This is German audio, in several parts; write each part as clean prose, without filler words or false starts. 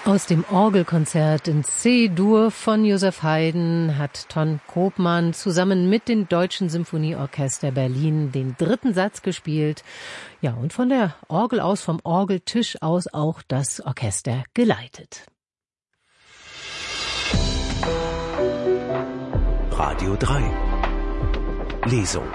Aus dem Orgelkonzert in C-Dur von Joseph Haydn hat Ton Koopman zusammen mit dem Deutschen Symphonieorchester Berlin den dritten Satz gespielt. Ja, und von der Orgel aus, vom Orgeltisch aus auch das Orchester geleitet. Radio 3 Lesung.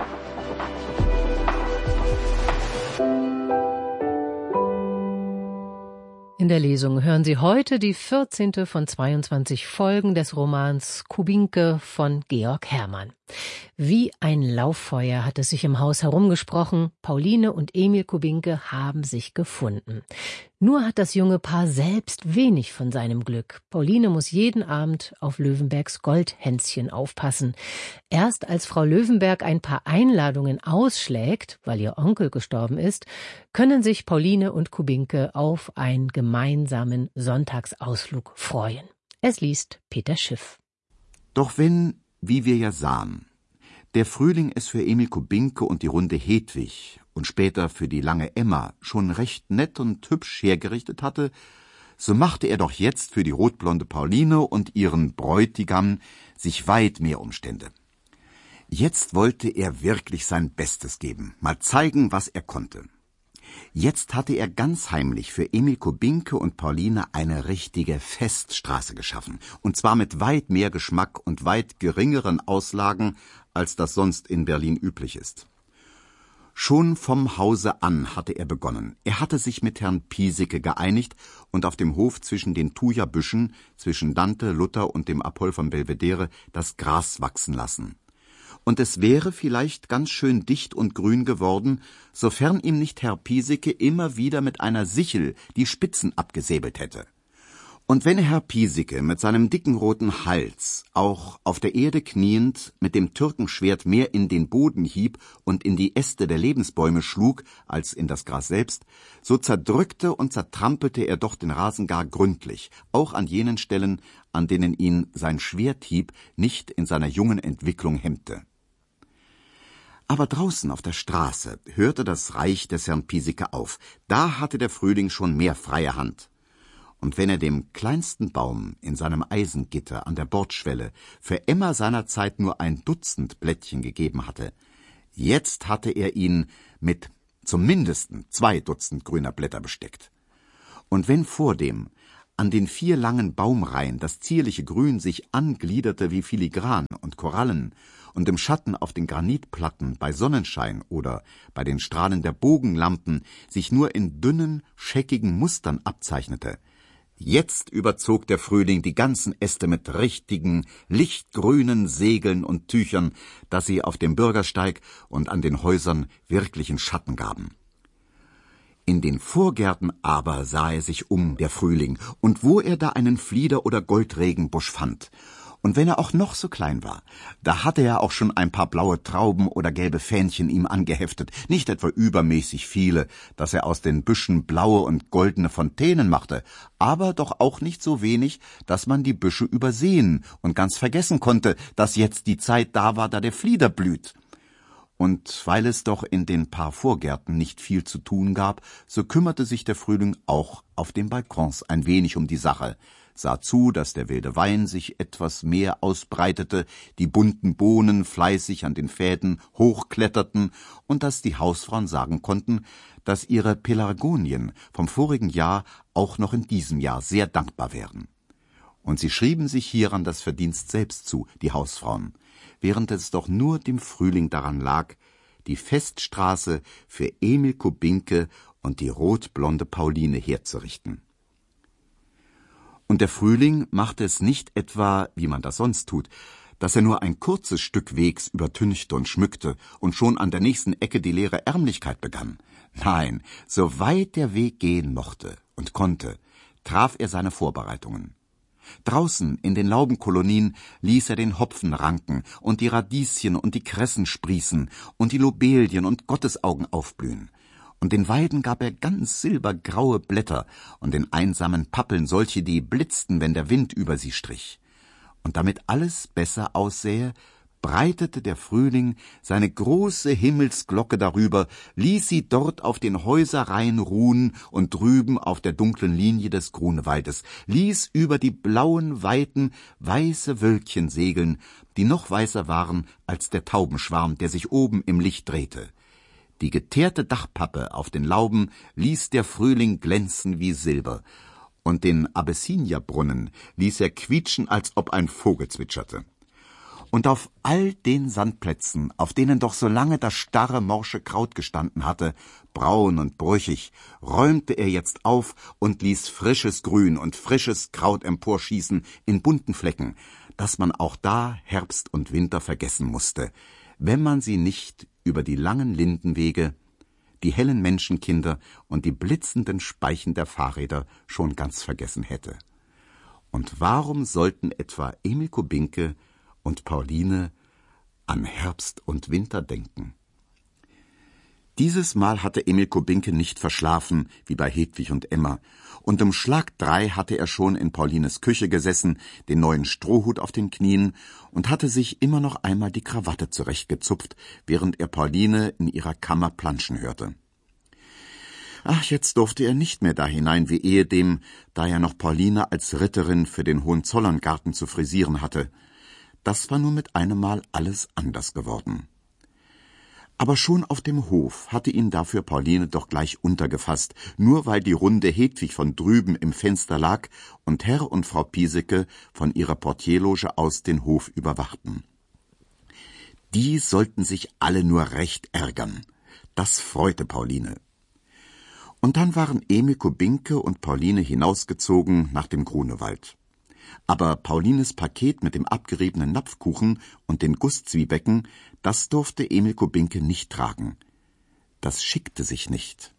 In der Lesung hören Sie heute die 14. von 22 Folgen des Romans Kubinke von Georg Herrmann. Wie ein Lauffeuer hat es sich im Haus herumgesprochen. Pauline und Emil Kubinke haben sich gefunden. Nur hat das junge Paar selbst wenig von seinem Glück. Pauline muss jeden Abend auf Löwenbergs Goldhänschen aufpassen. Erst als Frau Löwenberg ein paar Einladungen ausschlägt, weil ihr Onkel gestorben ist, können sich Pauline und Kubinke auf einen gemeinsamen Sonntagsausflug freuen. Es liest Peter Schiff. Doch wenn, wie wir ja sahen, der Frühling es für Emil Kubinke und die runde Hedwig und später für die lange Emma schon recht nett und hübsch hergerichtet hatte, so machte er doch jetzt für die rotblonde Pauline und ihren Bräutigam sich weit mehr Umstände. Jetzt wollte er wirklich sein Bestes geben, mal zeigen, was er konnte. Jetzt hatte er ganz heimlich für Emil Kubinke und Pauline eine richtige Feststraße geschaffen, und zwar mit weit mehr Geschmack und weit geringeren Auslagen, als das sonst in Berlin üblich ist. Schon vom Hause an hatte er begonnen. Er hatte sich mit Herrn Piesecke geeinigt und auf dem Hof zwischen den Thujabüschen, zwischen Dante, Luther und dem Apoll von Belvedere, das Gras wachsen lassen. Und es wäre vielleicht ganz schön dicht und grün geworden, sofern ihm nicht Herr Piesecke immer wieder mit einer Sichel die Spitzen abgesäbelt hätte. Und wenn Herr Piesecke mit seinem dicken roten Hals, auch auf der Erde kniend, mit dem Türkenschwert mehr in den Boden hieb und in die Äste der Lebensbäume schlug, als in das Gras selbst, so zerdrückte und zertrampelte er doch den Rasen gar gründlich, auch an jenen Stellen, an denen ihn sein Schwerthieb nicht in seiner jungen Entwicklung hemmte. Aber draußen auf der Straße hörte das Reich des Herrn Piesecke auf. Da hatte der Frühling schon mehr freie Hand. Und wenn er dem kleinsten Baum in seinem Eisengitter an der Bordschwelle für Emma seinerzeit nur 1 Dutzend Blättchen gegeben hatte, jetzt hatte er ihn mit zum Mindesten 2 Dutzend grüner Blätter besteckt. Und wenn vordem an den 4 langen Baumreihen das zierliche Grün sich angliederte wie Filigran und Korallen und im Schatten auf den Granitplatten bei Sonnenschein oder bei den Strahlen der Bogenlampen sich nur in dünnen, scheckigen Mustern abzeichnete, jetzt überzog der Frühling die ganzen Äste mit richtigen, lichtgrünen Segeln und Tüchern, dass sie auf dem Bürgersteig und an den Häusern wirklichen Schatten gaben. In den Vorgärten aber sah er sich um, der Frühling, und wo er da einen Flieder- oder Goldregenbusch fand, und wenn er auch noch so klein war, da hatte er auch schon ein paar blaue Trauben oder gelbe Fähnchen ihm angeheftet, nicht etwa übermäßig viele, dass er aus den Büschen blaue und goldene Fontänen machte, aber doch auch nicht so wenig, dass man die Büsche übersehen und ganz vergessen konnte, dass jetzt die Zeit da war, da der Flieder blüht. Und weil es doch in den paar Vorgärten nicht viel zu tun gab, so kümmerte sich der Frühling auch auf den Balkons ein wenig um die Sache, sah zu, dass der wilde Wein sich etwas mehr ausbreitete, die bunten Bohnen fleißig an den Fäden hochkletterten und dass die Hausfrauen sagen konnten, dass ihre Pelargonien vom vorigen Jahr auch noch in diesem Jahr sehr dankbar wären. Und sie schrieben sich hieran das Verdienst selbst zu, die Hausfrauen, während es doch nur dem Frühling daran lag, die Feststraße für Emil Kubinke und die rotblonde Pauline herzurichten. Und der Frühling machte es nicht etwa, wie man das sonst tut, dass er nur ein kurzes Stück Wegs übertünchte und schmückte und schon an der nächsten Ecke die leere Ärmlichkeit begann. Nein, so weit der Weg gehen mochte und konnte, traf er seine Vorbereitungen. Draußen in den Laubenkolonien ließ er den Hopfen ranken und die Radieschen und die Kressen sprießen und die Lobelien und Gottesaugen aufblühen. Und den Weiden gab er ganz silbergraue Blätter und den einsamen Pappeln solche, die blitzten, wenn der Wind über sie strich. Und damit alles besser aussähe, breitete der Frühling seine große Himmelsglocke darüber, ließ sie dort auf den Häuserreihen ruhen und drüben auf der dunklen Linie des Grunewaldes, ließ über die blauen Weiten weiße Wölkchen segeln, die noch weißer waren als der Taubenschwarm, der sich oben im Licht drehte. Die geteerte Dachpappe auf den Lauben ließ der Frühling glänzen wie Silber, und den Abessinierbrunnen ließ er quietschen, als ob ein Vogel zwitscherte. Und auf all den Sandplätzen, auf denen doch so lange das starre, morsche Kraut gestanden hatte, braun und brüchig, räumte er jetzt auf und ließ frisches Grün und frisches Kraut emporschießen in bunten Flecken, dass man auch da Herbst und Winter vergessen musste, wenn man sie nicht über die langen Lindenwege, die hellen Menschenkinder und die blitzenden Speichen der Fahrräder schon ganz vergessen hätte. Und warum sollten etwa Emil Kubinke und Pauline an Herbst und Winter denken? Dieses Mal hatte Emil Kubinke nicht verschlafen, wie bei Hedwig und Emma, und um Schlag 3 hatte er schon in Paulines Küche gesessen, den neuen Strohhut auf den Knien, und hatte sich immer noch einmal die Krawatte zurechtgezupft, während er Pauline in ihrer Kammer planschen hörte. Ach, jetzt durfte er nicht mehr da hinein wie ehedem, da er noch Pauline als Ritterin für den Hohenzollerngarten zu frisieren hatte. Das war nun mit einem Mal alles anders geworden. Aber schon auf dem Hof hatte ihn dafür Pauline doch gleich untergefasst, nur weil die runde Hedwig von drüben im Fenster lag und Herr und Frau Piesecke von ihrer Portierloge aus den Hof überwachten. Die sollten sich alle nur recht ärgern. Das freute Pauline. Und dann waren Emil Kubinke und Pauline hinausgezogen nach dem Grunewald. Aber Paulines Paket mit dem abgeriebenen Napfkuchen und den Gusszwiebecken, das durfte Emil Kubinke nicht tragen. Das schickte sich nicht.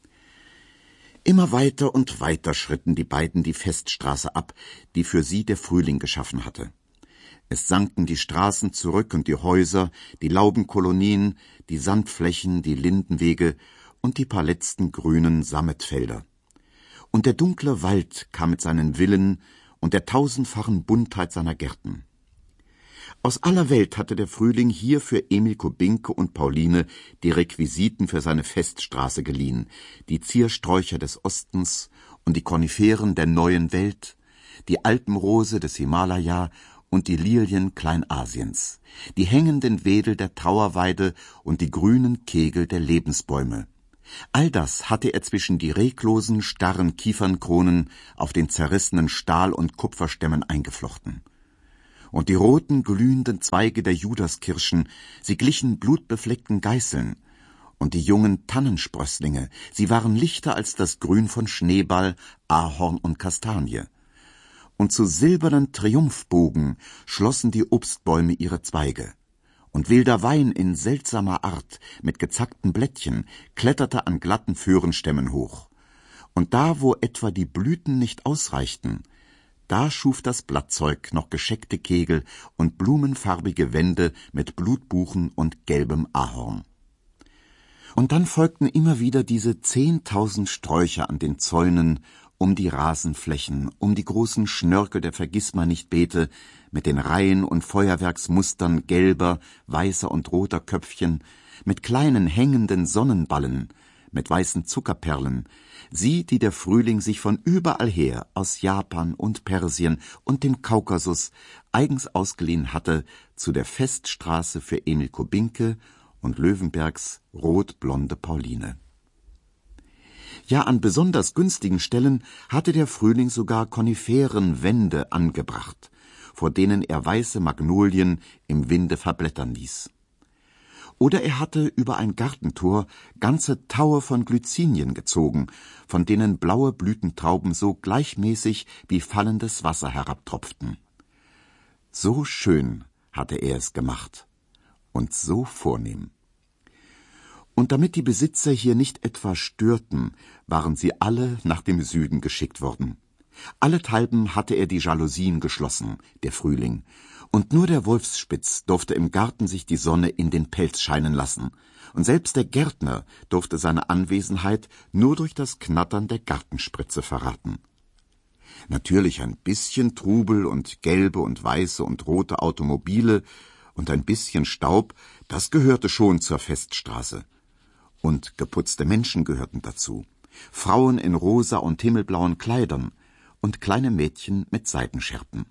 Immer weiter und weiter schritten die beiden die Feststraße ab, die für sie der Frühling geschaffen hatte. Es sanken die Straßen zurück und die Häuser, die Laubenkolonien, die Sandflächen, die Lindenwege und die paar letzten grünen Sammetfelder. Und der dunkle Wald kam mit seinen Villen und der tausendfachen Buntheit seiner Gärten. Aus aller Welt hatte der Frühling hier für Emil Kubinke und Pauline die Requisiten für seine Feststraße geliehen, die Ziersträucher des Ostens und die Koniferen der neuen Welt, die Alpenrose des Himalaya und die Lilien Kleinasiens, die hängenden Wedel der Trauerweide und die grünen Kegel der Lebensbäume. All das hatte er zwischen die reglosen, starren Kiefernkronen auf den zerrissenen Stahl- und Kupferstämmen eingeflochten. Und die roten, glühenden Zweige der Judaskirschen, sie glichen blutbefleckten Geißeln. Und die jungen Tannensprösslinge, sie waren lichter als das Grün von Schneeball, Ahorn und Kastanie. Und zu silbernen Triumphbogen schlossen die Obstbäume ihre Zweige. Und wilder Wein in seltsamer Art, mit gezackten Blättchen, kletterte an glatten Föhrenstämmen hoch. Und da, wo etwa die Blüten nicht ausreichten, da schuf das Blattzeug noch gescheckte Kegel und blumenfarbige Wände mit Blutbuchen und gelbem Ahorn. Und dann folgten immer wieder diese 10.000 Sträucher an den Zäunen, um die Rasenflächen, um die großen Schnörkel der Vergissmeinnichtbeete mit den Reihen und Feuerwerksmustern gelber, weißer und roter Köpfchen, mit kleinen hängenden Sonnenballen, mit weißen Zuckerperlen, sie, die der Frühling sich von überall her, aus Japan und Persien und dem Kaukasus, eigens ausgeliehen hatte zu der Feststraße für Emil Kubinke und Löwenbergs rotblonde Pauline. Ja, an besonders günstigen Stellen hatte der Frühling sogar Koniferenwände angebracht, vor denen er weiße Magnolien im Winde verblättern ließ. Oder er hatte über ein Gartentor ganze Taue von Glycinien gezogen, von denen blaue Blütentrauben so gleichmäßig wie fallendes Wasser herabtropften. So schön hatte er es gemacht und so vornehm. Und damit die Besitzer hier nicht etwa störten, waren sie alle nach dem Süden geschickt worden. Allenthalben hatte er die Jalousien geschlossen, der Frühling, und nur der Wolfsspitz durfte im Garten sich die Sonne in den Pelz scheinen lassen, und selbst der Gärtner durfte seine Anwesenheit nur durch das Knattern der Gartenspritze verraten. Natürlich ein bisschen Trubel und gelbe und weiße und rote Automobile und ein bisschen Staub, das gehörte schon zur Feststraße. Und geputzte Menschen gehörten dazu. Frauen in rosa und himmelblauen Kleidern und kleine Mädchen mit Seidenschärpen.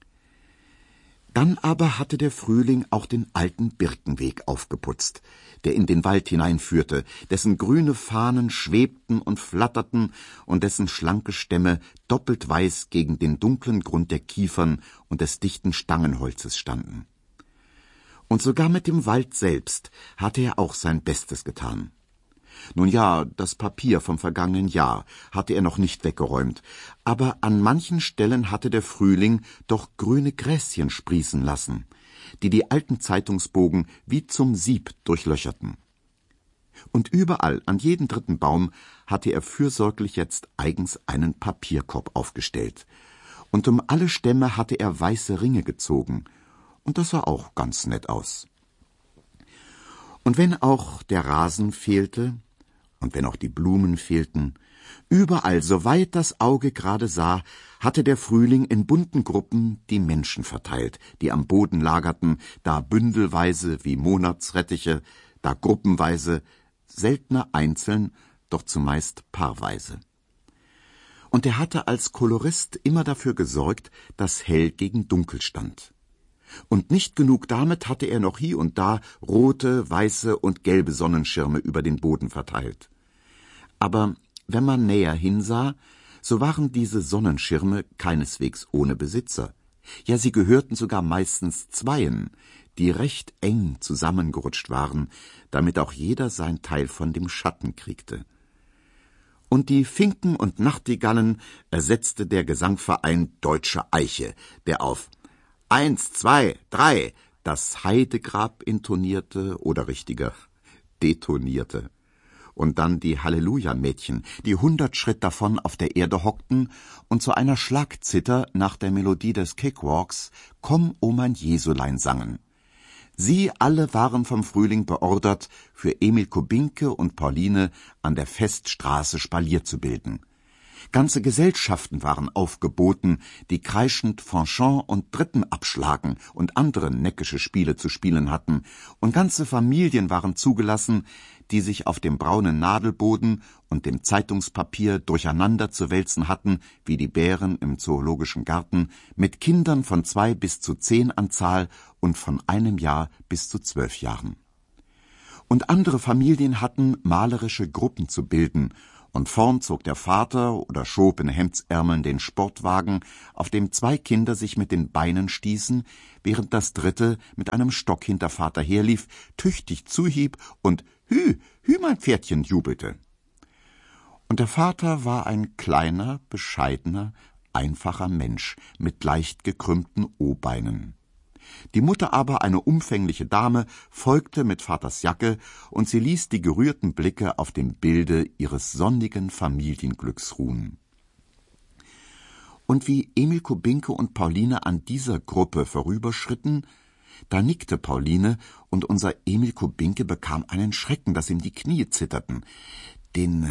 Dann aber hatte der Frühling auch den alten Birkenweg aufgeputzt, der in den Wald hineinführte, dessen grüne Fahnen schwebten und flatterten und dessen schlanke Stämme doppelt weiß gegen den dunklen Grund der Kiefern und des dichten Stangenholzes standen. Und sogar mit dem Wald selbst hatte er auch sein Bestes getan. Nun ja, das Papier vom vergangenen Jahr hatte er noch nicht weggeräumt, aber an manchen Stellen hatte der Frühling doch grüne Gräschen sprießen lassen, die die alten Zeitungsbogen wie zum Sieb durchlöcherten. Und überall, an jedem dritten Baum, hatte er fürsorglich jetzt eigens einen Papierkorb aufgestellt. Und um alle Stämme hatte er weiße Ringe gezogen, und das sah auch ganz nett aus. Und wenn auch der Rasen fehlte, und wenn auch die Blumen fehlten, überall, soweit das Auge gerade sah, hatte der Frühling in bunten Gruppen die Menschen verteilt, die am Boden lagerten, da bündelweise wie Monatsrettiche, da gruppenweise, seltener einzeln, doch zumeist paarweise. Und er hatte als Kolorist immer dafür gesorgt, dass hell gegen dunkel stand. Und nicht genug damit hatte er noch hier und da rote, weiße und gelbe Sonnenschirme über den Boden verteilt. Aber wenn man näher hinsah, so waren diese Sonnenschirme keineswegs ohne Besitzer. Ja, sie gehörten sogar meistens zweien, die recht eng zusammengerutscht waren, damit auch jeder sein Teil von dem Schatten kriegte. Und die Finken und Nachtigallen ersetzte der Gesangverein Deutsche Eiche, der auf 1, 2, 3 das Heidegrab intonierte oder richtiger detonierte. Und dann die Halleluja-Mädchen, die 100 Schritt davon auf der Erde hockten und zu einer Schlagzither nach der Melodie des Cakewalks »Komm, o mein Jesulein« sangen. Sie alle waren vom Frühling beordert, für Emil Kubinke und Pauline an der Feststraße Spalier zu bilden. Ganze Gesellschaften waren aufgeboten, die kreischend Fanchon und Dritten abschlagen und andere neckische Spiele zu spielen hatten, und ganze Familien waren zugelassen, die sich auf dem braunen Nadelboden und dem Zeitungspapier durcheinander zu wälzen hatten, wie die Bären im Zoologischen Garten, mit Kindern von 2 bis zu 10 an Zahl und von 1 Jahr bis zu 12 Jahren. Und andere Familien hatten malerische Gruppen zu bilden, und vorn zog der Vater oder schob in Hemdsärmeln den Sportwagen, auf dem 2 Kinder sich mit den Beinen stießen, während das dritte mit einem Stock hinter Vater herlief, tüchtig zuhieb und »Hü, hü, mein Pferdchen« jubelte. Und der Vater war ein kleiner, bescheidener, einfacher Mensch mit leicht gekrümmten O-Beinen. Die Mutter aber, eine umfängliche Dame, folgte mit Vaters Jacke, und sie ließ die gerührten Blicke auf dem Bilde ihres sonnigen Familienglücks ruhen. Und wie Emil Kubinke und Pauline an dieser Gruppe vorüberschritten, da nickte Pauline, und unser Emil Kubinke bekam einen Schrecken, dass ihm die Knie zitterten. Den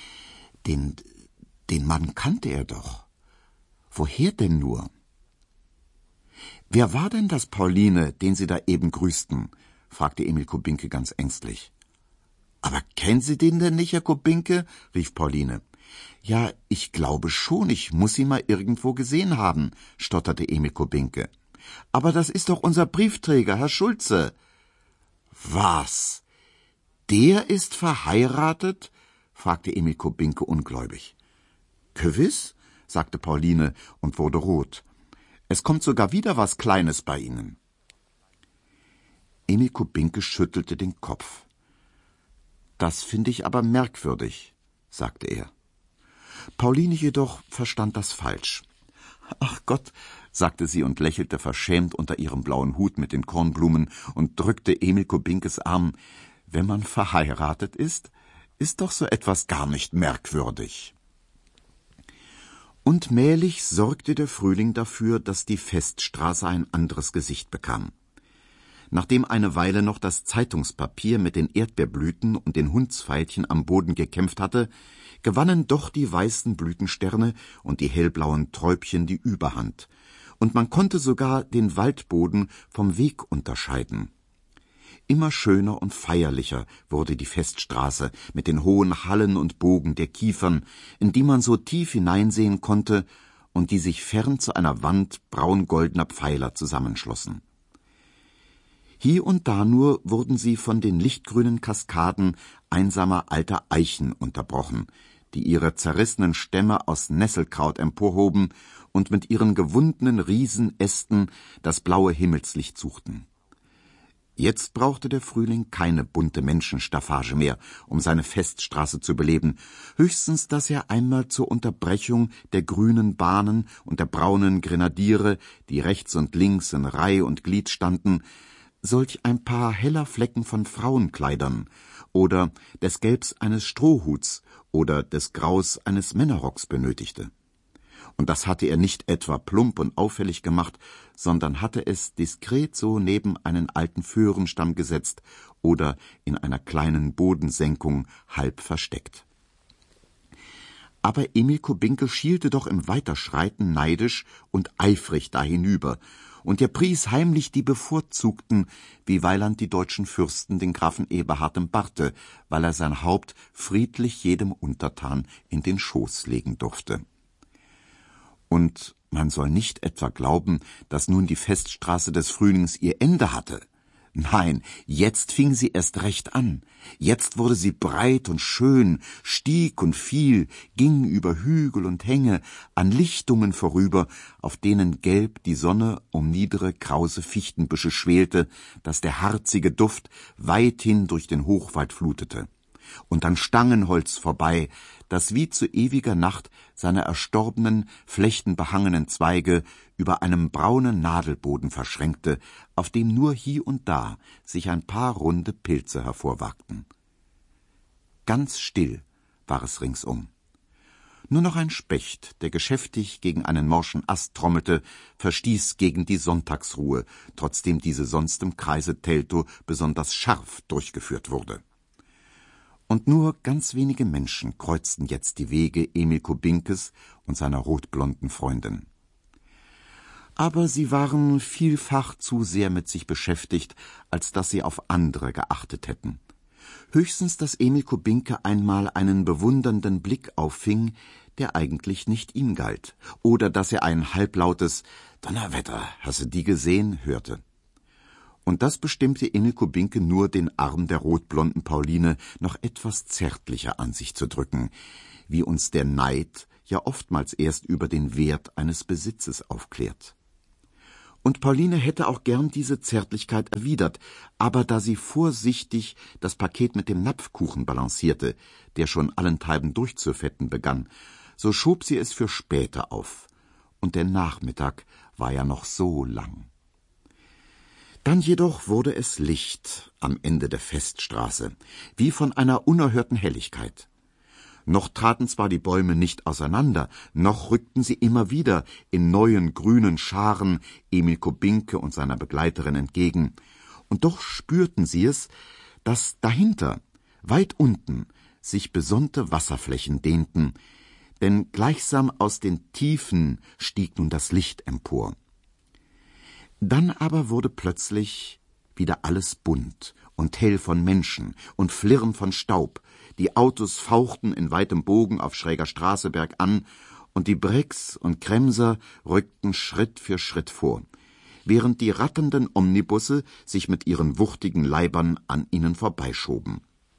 Mann kannte er doch. Woher denn nur? »Wer war denn das, Pauline, den Sie da eben grüßten?« fragte Emil Kubinke ganz ängstlich. »Aber kennen Sie den denn nicht, Herr Kubinke?« rief Pauline. »Ja, ich glaube schon, ich muss ihn mal irgendwo gesehen haben«, stotterte Emil Kubinke. »Aber das ist doch unser Briefträger, Herr Schulze.« »Was? Der ist verheiratet?« fragte Emil Kubinke ungläubig. »Gewiss«, sagte Pauline und wurde rot. »Es kommt sogar wieder was Kleines bei Ihnen.« Emil Kubinke schüttelte den Kopf. »Das finde ich aber merkwürdig«, sagte er. Pauline jedoch verstand das falsch. »Ach Gott«, sagte sie und lächelte verschämt unter ihrem blauen Hut mit den Kornblumen und drückte Emil Kubinkes Arm. »Wenn man verheiratet ist doch so etwas gar nicht merkwürdig.« Und mählich sorgte der Frühling dafür, dass die Feststraße ein anderes Gesicht bekam. Nachdem eine Weile noch das Zeitungspapier mit den Erdbeerblüten und den Hundsveilchen am Boden gekämpft hatte, gewannen doch die weißen Blütensterne und die hellblauen Träubchen die Überhand. und man konnte sogar den Waldboden vom Weg unterscheiden. Immer schöner und feierlicher wurde die Feststraße mit den hohen Hallen und Bogen der Kiefern, in die man so tief hineinsehen konnte und die sich fern zu einer Wand braungoldener Pfeiler zusammenschlossen. Hier und da nur wurden sie von den lichtgrünen Kaskaden einsamer alter Eichen unterbrochen, die ihre zerrissenen Stämme aus Nesselkraut emporhoben und mit ihren gewundenen Riesenästen das blaue Himmelslicht suchten. Jetzt brauchte der Frühling keine bunte Menschenstaffage mehr, um seine Feststraße zu beleben, höchstens, dass er einmal zur Unterbrechung der grünen Bahnen und der braunen Grenadiere, die rechts und links in Reih und Glied standen, solch ein paar heller Flecken von Frauenkleidern oder des Gelbs eines Strohhuts oder des Graus eines Männerrocks benötigte. Und das hatte er nicht etwa plump und auffällig gemacht, sondern hatte es diskret so neben einen alten Föhrenstamm gesetzt oder in einer kleinen Bodensenkung halb versteckt. Aber Emil Kubinke schielte doch im Weiterschreiten neidisch und eifrig dahinüber, und er pries heimlich die Bevorzugten, wie Weiland die deutschen Fürsten den Grafen Eberhard im Barte, weil er sein Haupt friedlich jedem Untertan in den Schoß legen durfte. Und man soll nicht etwa glauben, dass nun die Feststraße des Frühlings ihr Ende hatte. Nein, jetzt fing sie erst recht an. Jetzt wurde sie breit und schön, stieg und fiel, ging über Hügel und Hänge, an Lichtungen vorüber, auf denen gelb die Sonne um niedere, krause Fichtenbüsche schwelte, dass der harzige Duft weithin durch den Hochwald flutete. Und an Stangenholz vorbei, das wie zu ewiger Nacht seine erstorbenen, flechtenbehangenen Zweige über einem braunen Nadelboden verschränkte, auf dem nur hie und da sich ein paar runde Pilze hervorwagten. Ganz still war es ringsum. Nur noch ein Specht, der geschäftig gegen einen morschen Ast trommelte, verstieß gegen die Sonntagsruhe, trotzdem diese sonst im Kreise Teltow besonders scharf durchgeführt wurde. Und nur ganz wenige Menschen kreuzten jetzt die Wege Emil Kubinkes und seiner rotblonden Freundin. Aber sie waren vielfach zu sehr mit sich beschäftigt, als dass sie auf andere geachtet hätten. Höchstens, dass Emil Kubinke einmal einen bewundernden Blick auffing, der eigentlich nicht ihm galt, oder dass er ein halblautes »Donnerwetter, hast du die gesehen?« hörte. Und das bestimmte Emil Kubinke nur, den Arm der rotblonden Pauline noch etwas zärtlicher an sich zu drücken, wie uns der Neid ja oftmals erst über den Wert eines Besitzes aufklärt. Und Pauline hätte auch gern diese Zärtlichkeit erwidert, aber da sie vorsichtig das Paket mit dem Napfkuchen balancierte, der schon allenthalben durchzufetten begann, so schob sie es für später auf. Und der Nachmittag war ja noch so lang. Dann jedoch wurde es Licht am Ende der Feststraße, wie von einer unerhörten Helligkeit. Noch traten zwar die Bäume nicht auseinander, noch rückten sie immer wieder in neuen grünen Scharen Emil Kubinke und seiner Begleiterin entgegen, und doch spürten sie es, dass dahinter, weit unten, sich besonnte Wasserflächen dehnten, denn gleichsam aus den Tiefen stieg nun das Licht empor. Dann aber wurde plötzlich wieder alles bunt und hell von Menschen und Flirren von Staub. Die Autos fauchten in weitem Bogen auf schräger Straße bergan, und die Brecks und Kremser rückten Schritt für Schritt vor, während die ratternden Omnibusse sich mit ihren wuchtigen Leibern an ihnen vorbeischoben.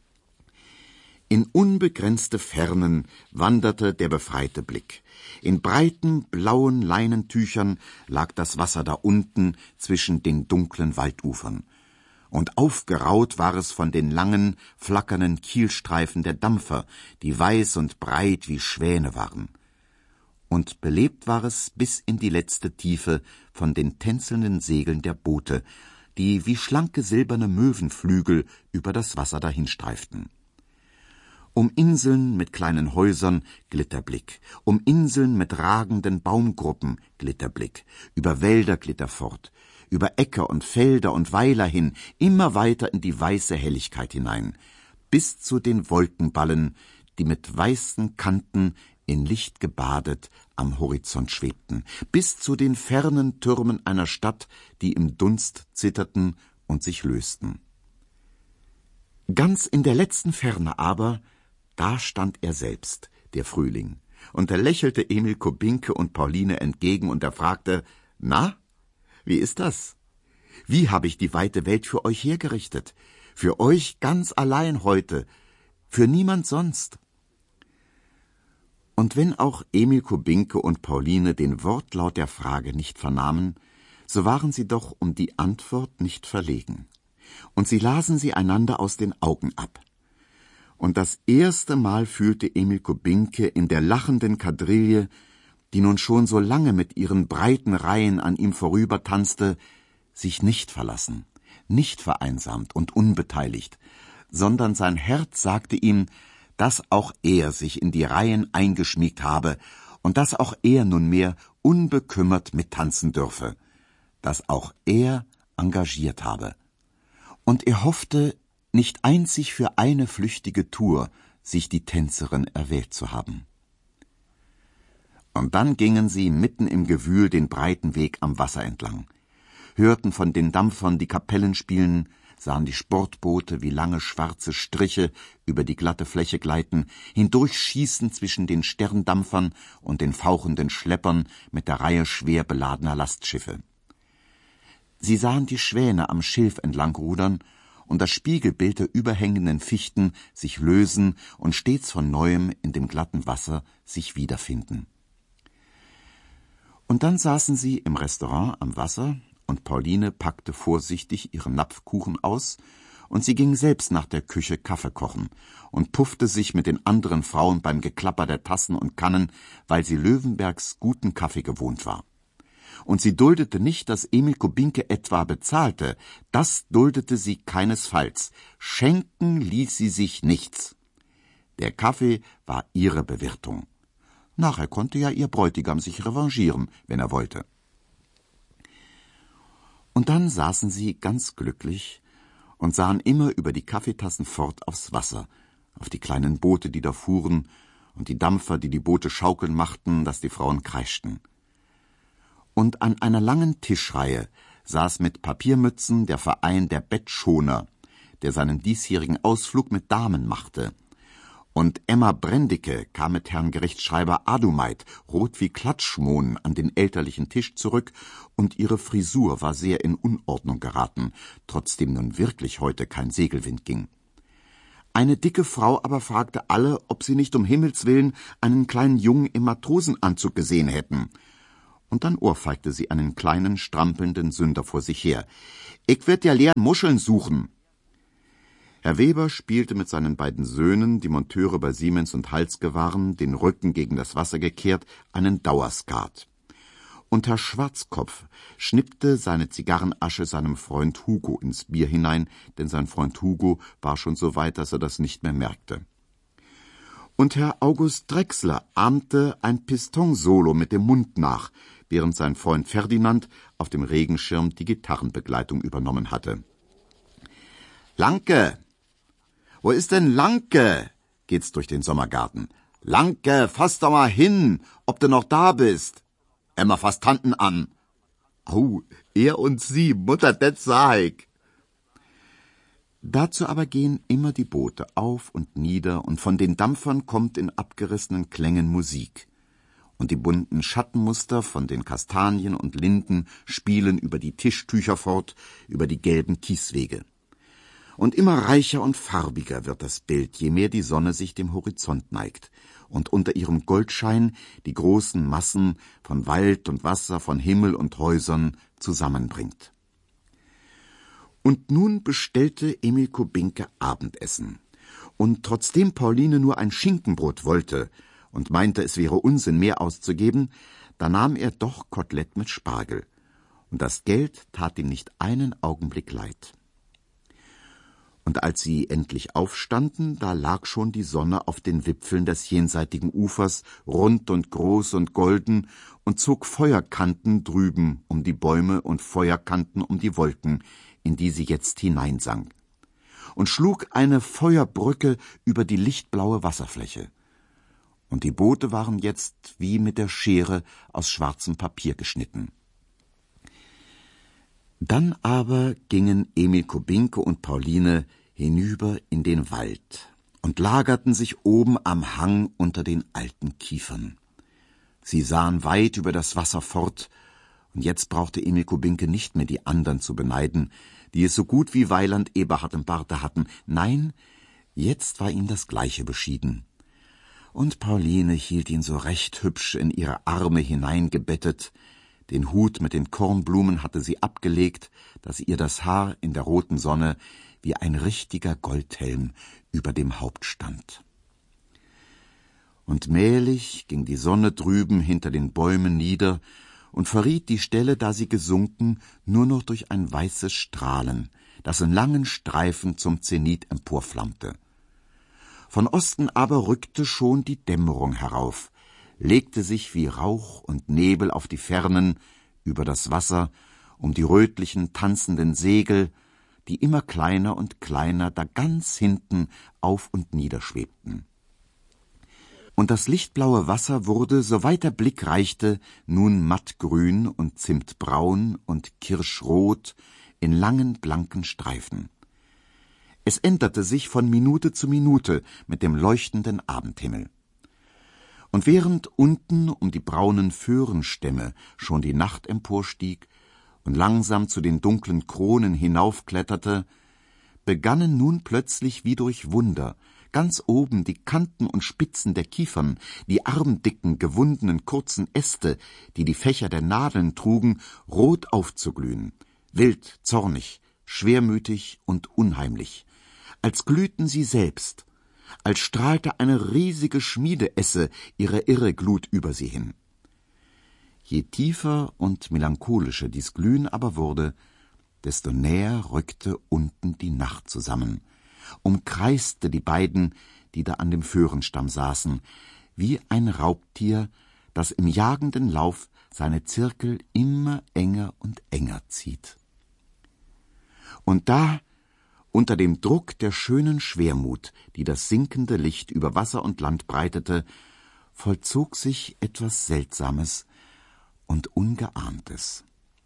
In unbegrenzte Fernen wanderte der befreite Blick. In breiten, blauen Leinentüchern lag das Wasser da unten zwischen den dunklen Waldufern. Und aufgeraut war es von den langen, flackernden Kielstreifen der Dampfer, die weiß und breit wie Schwäne waren. Und belebt war es bis in die letzte Tiefe von den tänzelnden Segeln der Boote, die wie schlanke silberne Möwenflügel über das Wasser dahinstreiften. Um Inseln mit kleinen Häusern glitt der Blick, um Inseln mit ragenden Baumgruppen glitt der Blick, über Wälder glitt er fort, über Äcker und Felder und Weiler hin, immer weiter in die weiße Helligkeit hinein, bis zu den Wolkenballen, die mit weißen Kanten in Licht gebadet, am Horizont schwebten, bis zu den fernen Türmen einer Stadt, die im Dunst zitterten und sich lösten. Ganz in der letzten Ferne aber, da stand er selbst, der Frühling, und er lächelte Emil Kubinke und Pauline entgegen und er fragte: »Na, wie ist das? Wie habe ich die weite Welt für euch hergerichtet? Für euch ganz allein heute, für niemand sonst?« Und wenn auch Emil Kubinke und Pauline den Wortlaut der Frage nicht vernahmen, so waren sie doch um die Antwort nicht verlegen. Und sie lasen sie einander aus den Augen ab. Und das erste Mal fühlte Emil Kubinke in der lachenden Quadrille, die nun schon so lange mit ihren breiten Reihen an ihm vorübertanzte, sich nicht verlassen, nicht vereinsamt und unbeteiligt, sondern sein Herz sagte ihm, dass auch er sich in die Reihen eingeschmiegt habe und dass auch er nunmehr unbekümmert mittanzen dürfe, dass auch er engagiert habe. Und er hoffte, nicht einzig für eine flüchtige Tour sich die Tänzerin erwählt zu haben. Und dann gingen sie mitten im Gewühl den breiten Weg am Wasser entlang, hörten von den Dampfern die Kapellen spielen, sahen die Sportboote wie lange schwarze Striche über die glatte Fläche gleiten, hindurchschießen zwischen den Sterndampfern und den fauchenden Schleppern mit der Reihe schwer beladener Lastschiffe. Sie sahen die Schwäne am Schilf entlangrudern und das Spiegelbild der überhängenden Fichten sich lösen und stets von Neuem in dem glatten Wasser sich wiederfinden. Und dann saßen sie im Restaurant am Wasser, und Pauline packte vorsichtig ihren Napfkuchen aus, und sie ging selbst nach der Küche Kaffee kochen und puffte sich mit den anderen Frauen beim Geklapper der Tassen und Kannen, weil sie Löwenbergs guten Kaffee gewohnt war. Und sie duldete nicht, dass Emil Kubinke etwa bezahlte, das duldete sie keinesfalls. Schenken ließ sie sich nichts. Der Kaffee war ihre Bewirtung. Nachher konnte ja ihr Bräutigam sich revanchieren, wenn er wollte. Und dann saßen sie ganz glücklich und sahen immer über die Kaffeetassen fort aufs Wasser, auf die kleinen Boote, die da fuhren, und die Dampfer, die die Boote schaukeln machten, dass die Frauen kreischten. Und an einer langen Tischreihe saß mit Papiermützen der Verein der Bettschoner, der seinen diesjährigen Ausflug mit Damen machte. Und Emma Brendicke kam mit Herrn Gerichtsschreiber Adumeit, rot wie Klatschmohn, an den elterlichen Tisch zurück, und ihre Frisur war sehr in Unordnung geraten, trotzdem nun wirklich heute kein Segelwind ging. Eine dicke Frau aber fragte alle, ob sie nicht um Himmels willen einen kleinen Jungen im Matrosenanzug gesehen hätten. Und dann ohrfeigte sie einen kleinen, strampelnden Sünder vor sich her. »Ich werd ja leeren Muscheln suchen!« Herr Weber spielte mit seinen beiden Söhnen, die Monteure bei Siemens und Halske waren, den Rücken gegen das Wasser gekehrt, einen Dauerskat. Und Herr Schwarzkopf schnippte seine Zigarrenasche seinem Freund Hugo ins Bier hinein, denn sein Freund Hugo war schon so weit, dass er das nicht mehr merkte. Und Herr August Drechsler ahmte ein Pistonsolo mit dem Mund nach, während sein Freund Ferdinand auf dem Regenschirm die Gitarrenbegleitung übernommen hatte. »Lanke! Wo ist denn Lanke?« geht's durch den Sommergarten. »Lanke, fass doch mal hin, ob du noch da bist.« Emma fasst Tanten an. »Au, er und sie, Mutter, det sah ich.« Dazu aber gehen immer die Boote auf und nieder, und von den Dampfern kommt in abgerissenen Klängen Musik. Und die bunten Schattenmuster von den Kastanien und Linden spielen über die Tischtücher fort, über die gelben Kieswege. Und immer reicher und farbiger wird das Bild, je mehr die Sonne sich dem Horizont neigt und unter ihrem Goldschein die großen Massen von Wald und Wasser, von Himmel und Häusern zusammenbringt. Und nun bestellte Emil Kubinke Abendessen. Und trotzdem Pauline nur ein Schinkenbrot wollte und meinte, es wäre Unsinn, mehr auszugeben, da nahm er doch Kotelett mit Spargel. Und das Geld tat ihm nicht einen Augenblick leid. Und als sie endlich aufstanden, da lag schon die Sonne auf den Wipfeln des jenseitigen Ufers, rund und groß und golden, und zog Feuerkanten drüben um die Bäume und Feuerkanten um die Wolken, in die sie jetzt hineinsank, und schlug eine Feuerbrücke über die lichtblaue Wasserfläche. und die Boote waren jetzt wie mit der Schere aus schwarzem Papier geschnitten. Dann aber gingen Emil Kubinke und Pauline hinüber in den Wald und lagerten sich oben am Hang unter den alten Kiefern. Sie sahen weit über das Wasser fort, und jetzt brauchte Emil Kubinke nicht mehr die anderen zu beneiden, die es so gut wie Weiland, Eberhard und Barte hatten. Nein, jetzt war ihm das Gleiche beschieden. Und Pauline hielt ihn so recht hübsch in ihre Arme hineingebettet. Den Hut mit den Kornblumen hatte sie abgelegt, dass ihr das Haar in der roten Sonne wie ein richtiger Goldhelm über dem Haupt stand. Und mählich ging die Sonne drüben hinter den Bäumen nieder und verriet die Stelle, da sie gesunken, nur noch durch ein weißes Strahlen, das in langen Streifen zum Zenit emporflammte. Von Osten aber rückte schon die Dämmerung herauf, legte sich wie Rauch und Nebel auf die Fernen, über das Wasser, um die rötlichen, tanzenden Segel, die immer kleiner und kleiner da ganz hinten auf und nieder schwebten. Und das lichtblaue Wasser wurde, soweit der Blick reichte, nun mattgrün und zimtbraun und kirschrot in langen, blanken Streifen. Es änderte sich von Minute zu Minute mit dem leuchtenden Abendhimmel. Und während unten um die braunen Föhrenstämme schon die Nacht emporstieg und langsam zu den dunklen Kronen hinaufkletterte, begannen nun plötzlich wie durch Wunder ganz oben die Kanten und Spitzen der Kiefern, die armdicken, gewundenen, kurzen Äste, die die Fächer der Nadeln trugen, rot aufzuglühen, wild, zornig, schwermütig und unheimlich, als glühten sie selbst, als strahlte eine riesige Schmiedeesse ihre irre Glut über sie hin. Je tiefer und melancholischer dies Glühen aber wurde, desto näher rückte unten die Nacht zusammen, umkreiste die beiden, die da an dem Föhrenstamm saßen, wie ein Raubtier, das im jagenden Lauf seine Zirkel immer enger und enger zieht. Und da, unter dem Druck der schönen Schwermut, die das sinkende Licht über Wasser und Land breitete, vollzog sich etwas Seltsames und Ungeahntes.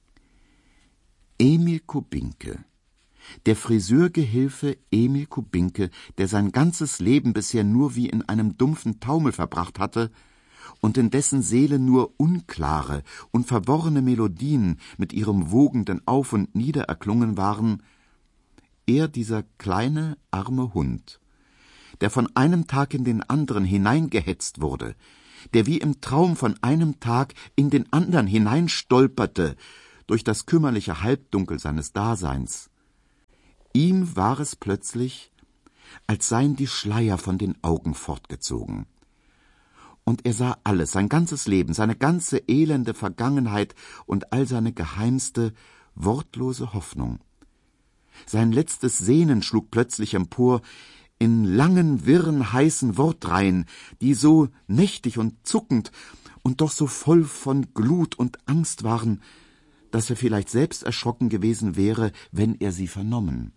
Emil Kubinke, der Friseurgehilfe Emil Kubinke, der sein ganzes Leben bisher nur wie in einem dumpfen Taumel verbracht hatte und in dessen Seele nur unklare und verworrene Melodien mit ihrem wogenden Auf und Nieder erklungen waren, er, dieser kleine, arme Hund, der von einem Tag in den anderen hineingehetzt wurde, der wie im Traum von einem Tag in den anderen hineinstolperte, durch das kümmerliche Halbdunkel seines Daseins. Ihm war es plötzlich, als seien die Schleier von den Augen fortgezogen. Und er sah alles, sein ganzes Leben, seine ganze elende Vergangenheit und all seine geheimste, wortlose Hoffnung. Sein letztes Sehnen schlug plötzlich empor in langen, wirren, heißen Wortreihen, die so nächtig und zuckend und doch so voll von Glut und Angst waren, dass er vielleicht selbst erschrocken gewesen wäre, wenn er sie vernommen.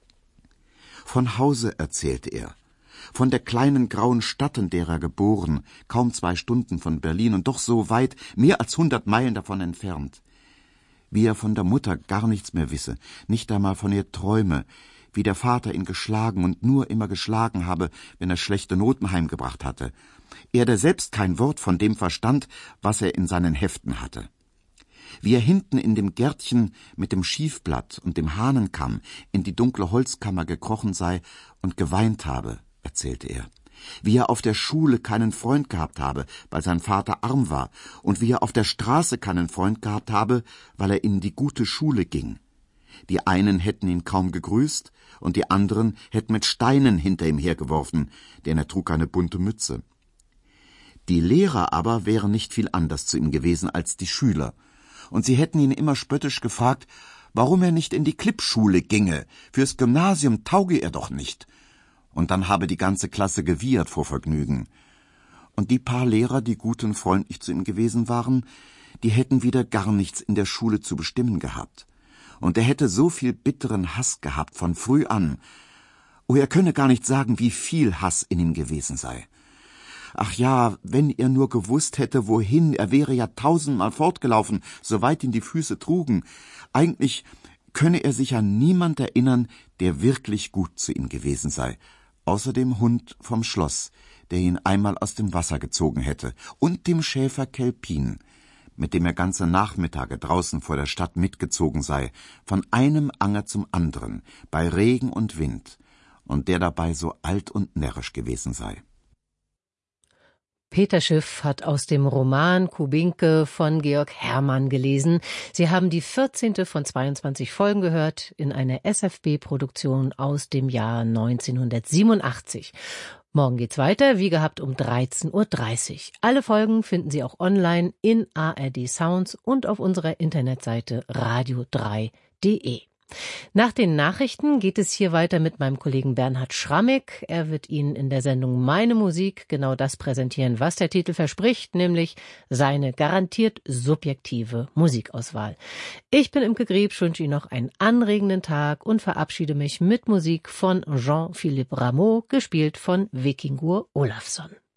Von Hause erzählte er, von der kleinen grauen Stadt, in der er geboren, kaum 2 Stunden von Berlin und doch so weit, mehr als 100 Meilen davon entfernt. Wie er von der Mutter gar nichts mehr wisse, nicht einmal von ihr träume, wie der Vater ihn geschlagen und nur immer geschlagen habe, wenn er schlechte Noten heimgebracht hatte. Er, der selbst kein Wort von dem verstand, was er in seinen Heften hatte. Wie er hinten in dem Gärtchen mit dem Schiefblatt und dem Hahnenkamm in die dunkle Holzkammer gekrochen sei und geweint habe, erzählte er. Wie er auf der Schule keinen Freund gehabt habe, weil sein Vater arm war, und wie er auf der Straße keinen Freund gehabt habe, weil er in die gute Schule ging. Die einen hätten ihn kaum gegrüßt, und die anderen hätten mit Steinen hinter ihm hergeworfen, denn er trug eine bunte Mütze. Die Lehrer aber wären nicht viel anders zu ihm gewesen als die Schüler, und sie hätten ihn immer spöttisch gefragt, warum er nicht in die Klippschule ginge, fürs Gymnasium tauge er doch nicht. Und dann habe die ganze Klasse gewiehert vor Vergnügen. Und die paar Lehrer, die gut und freundlich zu ihm gewesen waren, die hätten wieder gar nichts in der Schule zu bestimmen gehabt. Und er hätte so viel bitteren Hass gehabt von früh an. Oh, er könne gar nicht sagen, wie viel Hass in ihm gewesen sei. Ach ja, wenn er nur gewusst hätte, wohin, er wäre ja 1000-mal fortgelaufen, soweit ihn die Füße trugen. Eigentlich könne er sich an niemand erinnern, der wirklich gut zu ihm gewesen sei, außer dem Hund vom Schloss, der ihn einmal aus dem Wasser gezogen hätte, und dem Schäfer Kelpin, mit dem er ganze Nachmittage draußen vor der Stadt mitgezogen sei, von einem Anger zum anderen, bei Regen und Wind, und der dabei so alt und närrisch gewesen sei. Peter Schiff hat aus dem Roman Kubinke von Georg Hermann gelesen. Sie haben die 14. von 22 Folgen gehört in einer SFB-Produktion aus dem Jahr 1987. Morgen geht's weiter, wie gehabt um 13:30 Uhr. Alle Folgen finden Sie auch online in ARD Sounds und auf unserer Internetseite radio3.de. Nach den Nachrichten geht es hier weiter mit meinem Kollegen Bernhard Schrammig. Er wird Ihnen in der Sendung Meine Musik genau das präsentieren, was der Titel verspricht, nämlich seine garantiert subjektive Musikauswahl. Ich bin Imke Griebsch, wünsche Ihnen noch einen anregenden Tag und verabschiede mich mit Musik von Jean-Philippe Rameau, gespielt von Vikingur Olafsson.